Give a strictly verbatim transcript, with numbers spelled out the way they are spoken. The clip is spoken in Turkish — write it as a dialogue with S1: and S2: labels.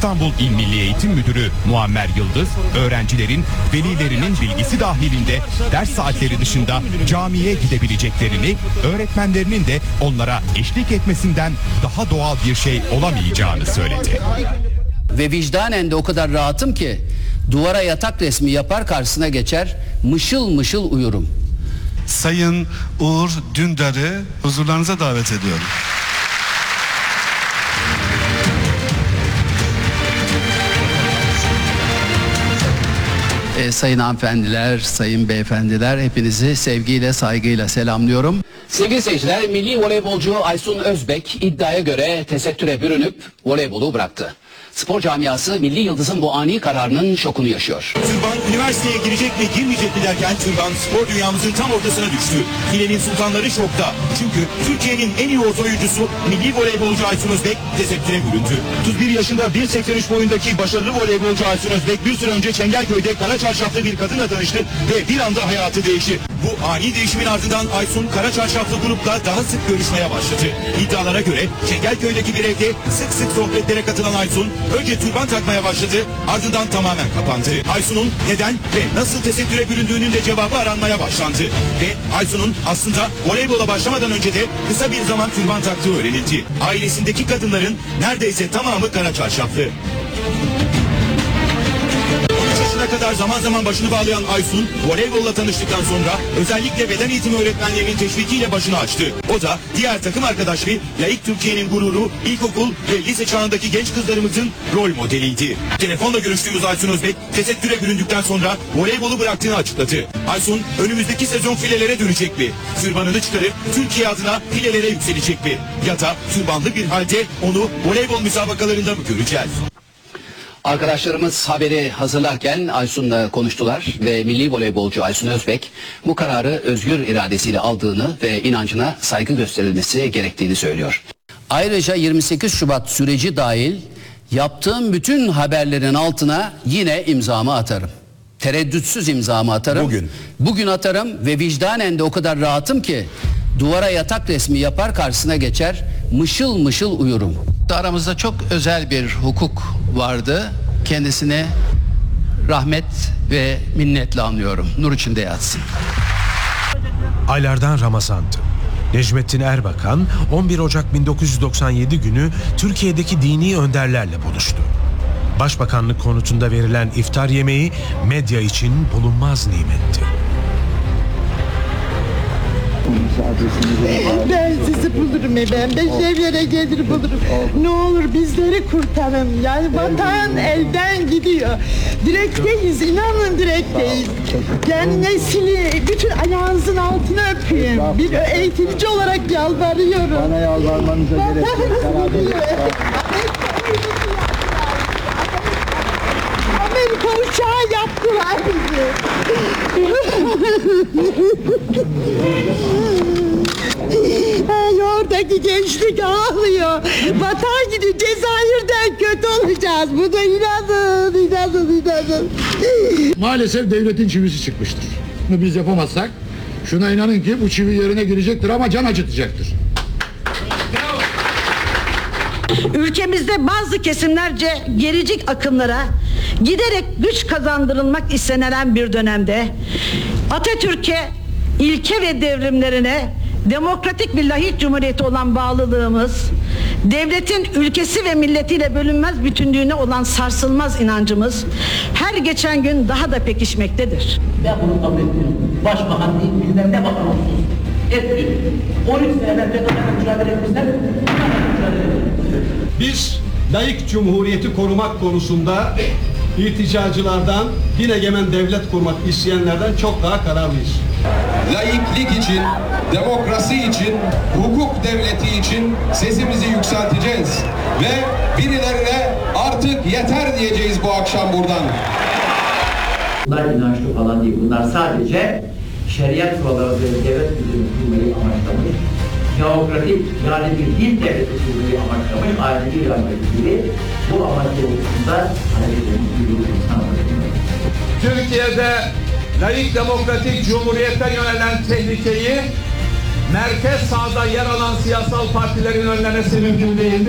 S1: İstanbul İl Milli Eğitim Müdürü Muammer Yıldız, öğrencilerin velilerinin bilgisi dahilinde ders saatleri dışında camiye gidebileceklerini, öğretmenlerinin de onlara eşlik etmesinden daha doğal bir şey olamayacağını söyledi.
S2: Ve vicdanen de o kadar rahatım ki duvara yatak resmi yapar, karşısına geçer, mışıl mışıl uyurum.
S3: Sayın Uğur Dündar'ı huzurlarınıza davet ediyorum.
S2: Ee, sayın hanımefendiler, sayın beyefendiler, hepinizi sevgiyle, saygıyla selamlıyorum. Sevgili seyirciler, milli voleybolcu Aysun Özbek iddiaya göre tesettüre bürünüp voleybolu bıraktı. Spor camiası milli yıldızın bu ani kararının şokunu yaşıyor.
S4: Türban üniversiteye girecek mi girmeyecek mi derken Türban spor dünyamızın tam ortasına düştü. Filenin sultanları şokta. Çünkü Türkiye'nin en iyi orta oyuncusu milli voleybolcu Aysun Özbek tesettüre büründü. otuz bir yaşında bir seksen üç boyundaki başarılı voleybolcu Aysun Özbek bir süre önce Çengelköy'de kara çarşaflı bir kadınla tanıştı ve bir anda hayatı değişti. Bu ani değişimin ardından Aysun kara çarşaflı grupla daha sık görüşmeye başladı. İddialara göre Çengelköy'deki bir evde sık sık sohbetlere katılan Aysun önce türban takmaya başladı, ardından tamamen kapandı. Aysun'un neden ve nasıl tesettüre büründüğünün de cevabı aranmaya başlandı. Ve Aysun'un aslında voleybola başlamadan önce de kısa bir zaman türban taktığı öğrenildi. Ailesindeki kadınların neredeyse tamamı kara çarşaflı. kadar zaman zaman başını bağlayan Aysun, voleybolla tanıştıktan sonra özellikle beden eğitimi öğretmenlerinin teşvikiyle başını açtı. O da diğer takım arkadaşları laik Türkiye'nin gururu, ilkokul ve lise çağındaki genç kızlarımızın rol modeliydi. Telefonla görüştüğümüz Aysun Özbek, tesettüre büründükten sonra voleybolu bıraktığını açıkladı. Aysun, önümüzdeki sezon filelere dönecek mi? Türbanını çıkarıp Türkiye adına filelere yükselecek mi? Ya da türbanlı bir halde onu voleybol müsabakalarında mı göreceğiz?
S2: Arkadaşlarımız haberi hazırlarken Aysun'la konuştular ve milli voleybolcu Aysun Özbek bu kararı özgür iradesiyle aldığını ve inancına saygı gösterilmesi gerektiğini söylüyor. Ayrıca yirmi sekiz Şubat süreci dahil yaptığım bütün haberlerin altına yine imzamı atarım. Tereddütsüz imzamı atarım.
S5: Bugün.
S2: Bugün atarım ve vicdanen de o kadar rahatım ki duvara yatak resmi yapar, karşısına geçer, mışıl mışıl uyurum. Aramızda çok özel bir hukuk vardı. Kendisine rahmet ve minnetle anlıyorum. Nur içinde yatsın.
S6: Aylardan Ramazan'dı. Necmettin Erbakan on bir Ocak bin dokuz yüz doksan yedi günü Türkiye'deki dini önderlerle buluştu. Başbakanlık konutunda verilen iftar yemeği medya için bulunmaz nimetti.
S7: Ben sizi bulurum efendim. Ben her yere gelir bulurum. Ne olur bizleri kurtarın. Yani vatan elden gidiyor. Direkteyiz, inanın direkteyiz. Yani nesili bütün ayağınızın altına öpeyim. Bir eğitici olarak yalvarıyorum.
S5: Bana yalvarmanıza gerek yok.
S7: Amerika uçağı yaptılar bizi. Ay, oradaki gençlik ağlıyor. Vatan gidiyor. Cezayir'den kötü olacağız. Buna inanın, inanın, inanın.
S8: Maalesef devletin çivisi çıkmıştır. Bunu biz yapamazsak şuna inanın ki bu çivi yerine girecektir ama can acıtacaktır.
S9: Ülkemizde bazı kesimlerce gericik akımlara giderek güç kazandırılmak istenilen bir dönemde Atatürk'e, ilke ve devrimlerine, demokratik bir laik cumhuriyeti olan bağlılığımız, devletin ülkesi ve milletiyle bölünmez bütünlüğüne olan sarsılmaz inancımız her geçen gün daha da pekişmektedir.
S10: Ben bunu kabul etmiyorum. Başbakan değil, bilmem ne bakan olsun. Etmiyor. on üç sene evvel FETÖ'yle mücadele etmişler.
S11: Biz laik cumhuriyeti korumak konusunda irticacılardan, din egemen devlet kurmak isteyenlerden çok daha kararlıyız.
S12: Laiklik için, demokrasi için, hukuk devleti için sesimizi yükselteceğiz. Ve birilerine artık yeter diyeceğiz bu akşam buradan.
S10: Bunlar inançlı falan değil. Bunlar sadece şeriat kuralları ve devlet düzeni kurmayı amaçlamış. Demokratik, yani bir din devleti kurmayı amaçlamış, aileci bir amaçlı gibi bu amaç doğrultusunda hareketlerimiz bir grup insan olarak.
S11: Türkiye'de laik demokratik cumhuriyete yönelen tehlikeyi merkez sağda yer alan siyasal partilerin önlemesi mümkün değildir.